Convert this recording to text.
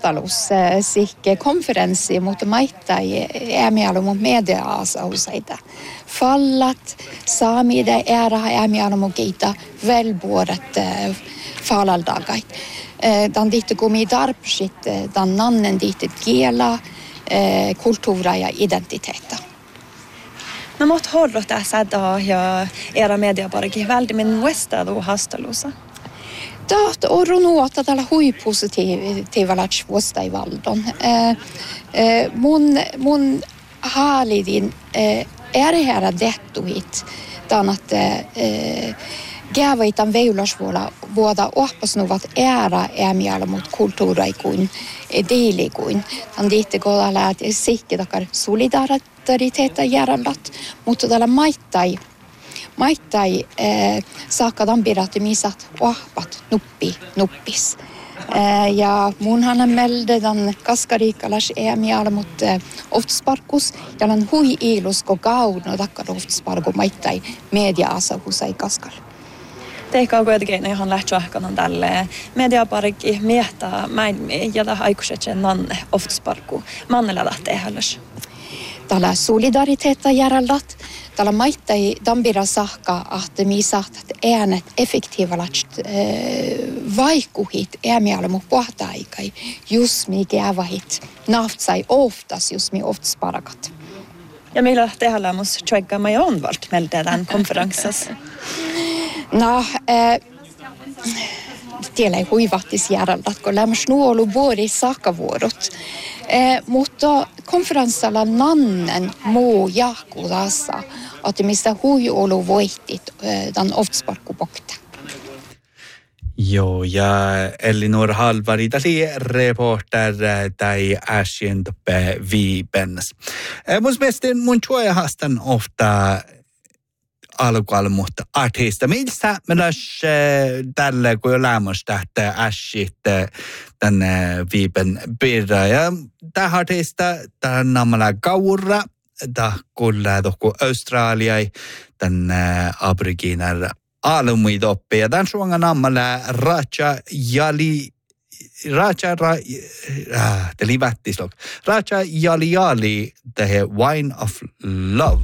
Hastalus sikke konferenssi, mutta maittai äämialu mut mediaasa useita. Fallat, saamide ääraha äämialu mut kiitä velbuoret falaldagait. Dan dihti kumi darpsit, dan nannen dihti kiela, kulttuura ja identiteetta. No mut hårdot tässä ja era mediaparki väldimin muistelu Hastalussa. Taht on runuota tällä hui positiivalla vuosta i valdon. Mun haalidin ärhärä dettuhit tannat gävaitan veilasvuoda opasnuvat ära äämiala mut kulttuuraikuin diilikuin. Han diitte koda läät sikki takar solidariteetta järjällat, mutta tällä maittai saakka tampiratti misat ohpat nuppis. Ja munhan melde dan kaskariikkalas äämiala mut oftsparkus ja lan hui iilusko gaudno takkar oftsparku maittai media-asa husai kaskal. Teikka on kuitenkin ihan lähtsyahkanan tälle mediaparikki miehtää mäin ja aikuisetsen nanne oftsparku. Mannella lähtee hölös. Tällä solidariteetta järjällat. Tällä maittai dambira sahka, että mi sahtat äänet effektiivalast vaikuhit äämialamu pohtaikai, just mi gävahit naftsai oftas just mi oftsparakat. Ja millä tehdään mus tjägga mai onvalt meldä tämän konferenssassa? No, tiellä ei huivattis järjällat, kun lämmäs nuolu vuori sakavuorot. Mutta konferenssalla nannen muu jahkudassa, että mistä huiolu voitit tämän oftsparkupokta. Joo, ja Elinor Halvari, täsi reporter tai Asien toppe viipens. Mun mielestä mun chuojahastan ofta alkualmuutta artista. Missä menas tällä kun lämmöstä että Ashit tänne viipen pirra ja tämä artista tämän namalla kaura ta kulla toku Australia tänne Abriginar almuidoppi ja tämän suonga namalla Raja Yali tähe Wine of Love.